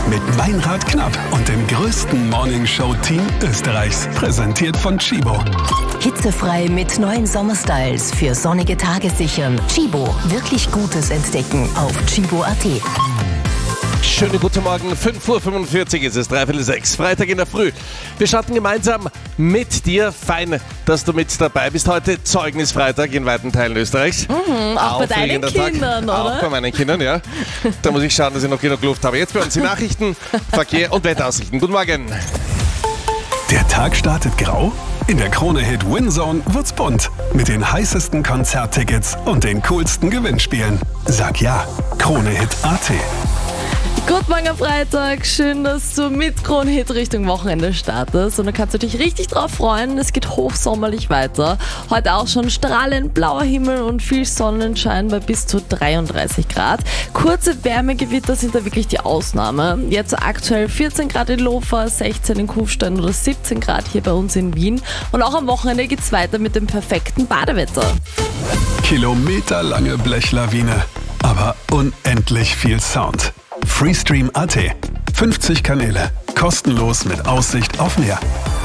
Mit Meinrad Knapp und dem größten Morningshow-Team Österreichs. Präsentiert von Chibo. Hitzefrei mit neuen Sommerstyles für sonnige Tage sichern. Chibo, wirklich Gutes entdecken auf chibo.at. Schönen guten Morgen, 5.45 Uhr ist es, 5:45, Freitag in der Früh. Wir starten gemeinsam mit dir. Fein, dass du mit dabei bist. Heute Zeugnisfreitag in weiten Teilen Österreichs. Auch bei deinen Kindern, oder? Auch bei meinen Kindern, ja. Da muss ich schauen, dass ich noch genug Luft habe. Jetzt bei uns die Nachrichten, Verkehr und Wetteraussichten. Guten Morgen. Der Tag startet grau? In der Krone-Hit Winzone wird's bunt. Mit den heißesten Konzerttickets und den coolsten Gewinnspielen. Sag ja, Krone-Hit.at. Guten Morgen am Freitag, schön, dass du mit Krone-Hit Richtung Wochenende startest und da kannst du dich richtig drauf freuen, es geht hochsommerlich weiter. Heute auch schon strahlend blauer Himmel und viel Sonnenschein bei bis zu 33 Grad. Kurze Wärmegewitter sind da wirklich die Ausnahme. Jetzt aktuell 14 Grad in Lofa, 16 in Kufstein oder 17 Grad hier bei uns in Wien und auch am Wochenende geht's weiter mit dem perfekten Badewetter. Kilometerlange Blechlawine, aber unendlich viel Sound. Freestream.at. 50 Kanäle. Kostenlos mit Aussicht auf Meer.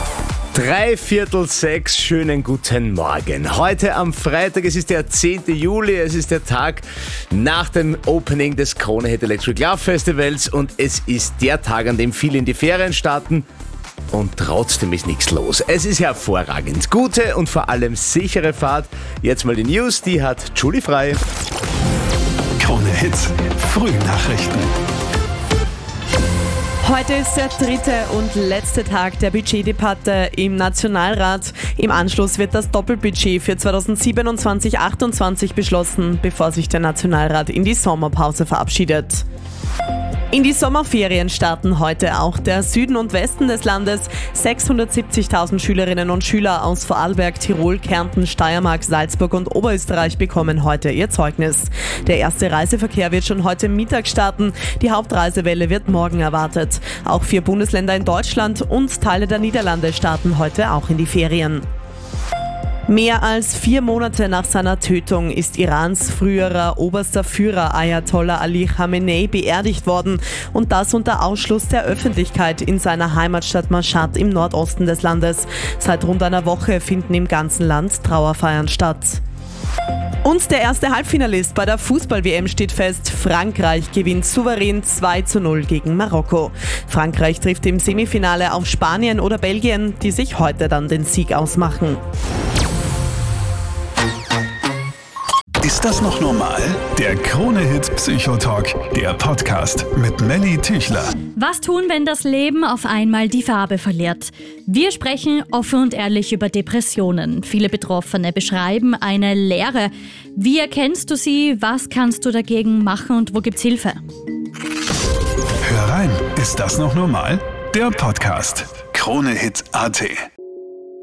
5:45, schönen guten Morgen. Heute am Freitag, es ist der 10. Juli, es ist der Tag nach dem Opening des Krone-Hit Electric Love Festivals und es ist der Tag, an dem viele in die Ferien starten. Und trotzdem ist nichts los. Es ist hervorragend. Gute und vor allem sichere Fahrt. Jetzt mal die News, die hat Julie frei. Krone-Hit. Frühnachrichten. Heute ist der dritte und letzte Tag der Budgetdebatte im Nationalrat. Im Anschluss wird das Doppelbudget für 2027-28 beschlossen, bevor sich der Nationalrat in die Sommerpause verabschiedet. In die Sommerferien starten heute auch der Süden und Westen des Landes. 670.000 Schülerinnen und Schüler aus Vorarlberg, Tirol, Kärnten, Steiermark, Salzburg und Oberösterreich bekommen heute ihr Zeugnis. Der erste Reiseverkehr wird schon heute Mittag starten. Die Hauptreisewelle wird morgen erwartet. Auch 4 Bundesländer in Deutschland und Teile der Niederlande starten heute auch in die Ferien. Mehr als 4 Monate nach seiner Tötung ist Irans früherer oberster Führer Ayatollah Ali Khamenei beerdigt worden und das unter Ausschluss der Öffentlichkeit in seiner Heimatstadt Mashhad im Nordosten des Landes. Seit rund einer Woche finden im ganzen Land Trauerfeiern statt. Und der erste Halbfinalist bei der Fußball-WM steht fest. Frankreich gewinnt souverän 2:0 gegen Marokko. Frankreich trifft im Semifinale auf Spanien oder Belgien, die sich heute dann den Sieg ausmachen. Ist das noch normal? Der Krone-Hit Psychotalk, der Podcast mit Melly Tüchler. Was tun, wenn das Leben auf einmal die Farbe verliert? Wir sprechen offen und ehrlich über Depressionen. Viele Betroffene beschreiben eine Leere. Wie erkennst du sie? Was kannst du dagegen machen und wo gibt's Hilfe? Hör rein, ist das noch normal? Der Podcast. Krone-Hit.at.